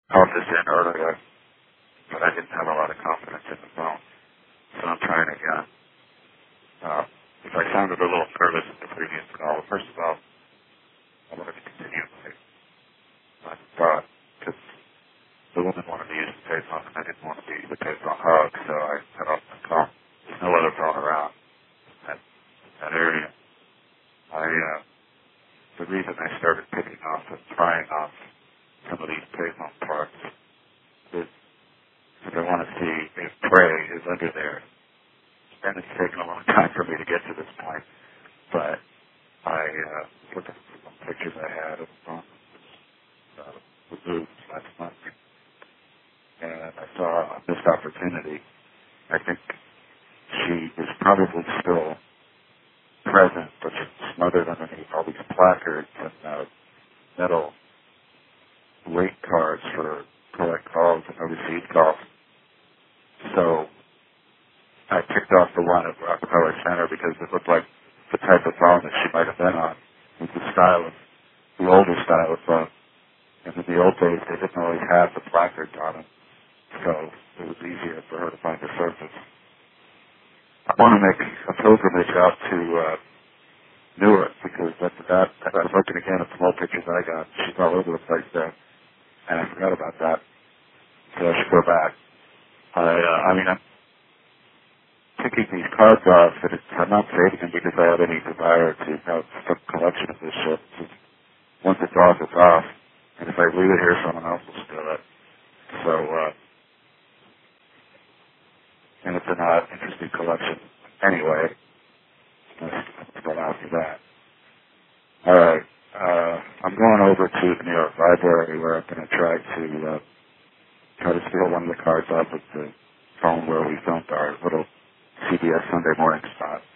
called this in earlier, but I didn't have a lot of confidence in the phone, so I'm trying again. If I sounded a little nervous in the previous call, first of all, I wanted to continue my thought, because the woman wanted to use the payphone, and I didn't want to be the payphone hug, so I cut off my call. There's no other phone around that area. The reason I started picking off and trying off some of these payphone parts is because I want to see if prey is under there. And it's taken a long time for me to get to this point, but I looked at some pictures I had of the boobs last month, and I saw a missed opportunity. I think she is probably still present, but she's smothered underneath all these placards and metal rate cards for collect calls and overseas calls. So I picked off the one at Rockefeller Center because it looked like the type of phone that she might have been on. It was the older style of phone. And in the old days, they didn't always have the placards on them, so it was easier for her to find the surface. I want to make a pilgrimage out to Newark because as I was looking again at some old pictures I got, she's all over the place there, and I forgot about that, so I should go back. I'm picking these cards off, and I'm not saving them because I have any desire to have some collection of this shit. Once it's off, it's off. And if I leave it here, someone else will steal it. So, and it's an interesting collection. Anyway, let's go after that. All right. I'm going over to the New York Library where I'm going to try to steal one of the cards off of the phone where we filmed our little CBS Sunday morning spot.